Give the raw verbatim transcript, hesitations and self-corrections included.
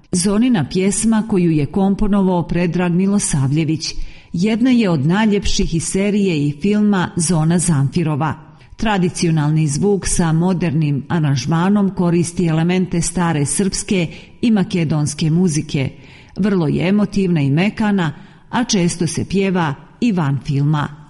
Zonina pjesma koju je komponovao Predrag Milosavljević jedna je od najljepših iz serije i filma Zona Zamfirova. Tradicionalni zvuk sa modernim aranžmanom koristi elemente stare srpske i makedonske muzike. Vrlo je emotivna i mekana, a često se pjeva i van filma.